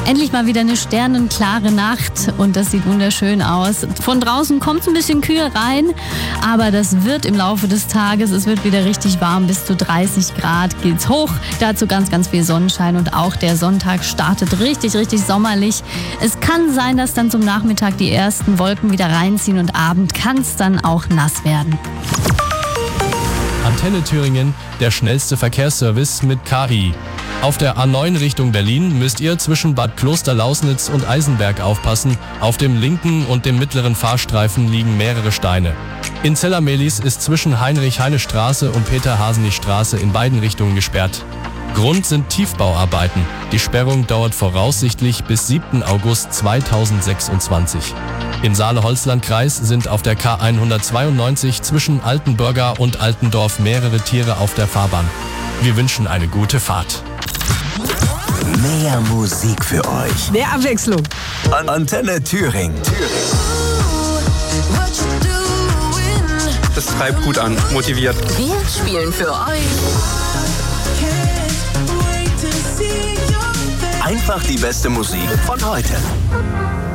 Endlich mal wieder eine sternenklare Nacht und das sieht wunderschön aus. Von draußen kommt es ein bisschen kühl rein, aber das wird im Laufe des Tages, es wird wieder richtig warm, bis zu 30 Grad geht's hoch. Dazu ganz, ganz viel Sonnenschein und auch der Sonntag startet richtig, richtig sommerlich. Es kann sein, dass dann zum Nachmittag die ersten Wolken wieder reinziehen und Abend kann es dann auch nass werden. Antenne Thüringen, der schnellste Verkehrsservice mit KI. Auf der A9 Richtung Berlin müsst ihr zwischen Bad Klosterlausnitz und Eisenberg aufpassen. Auf dem linken und dem mittleren Fahrstreifen liegen mehrere Steine. In Zellamelis ist zwischen Heinrich-Heine-Straße und Peter-Haseny-Straße in beiden Richtungen gesperrt. Grund sind Tiefbauarbeiten. Die Sperrung dauert voraussichtlich bis 7. August 2026. Im Saale-Holzland-Kreis sind auf der K192 zwischen Altenburger und Altendorf mehrere Tiere auf der Fahrbahn. Wir wünschen eine gute Fahrt. Mehr Musik für euch. Mehr Abwechslung. Antenne Thüringen. Das treibt gut an, motiviert. Wir spielen für euch. Einfach die beste Musik von heute.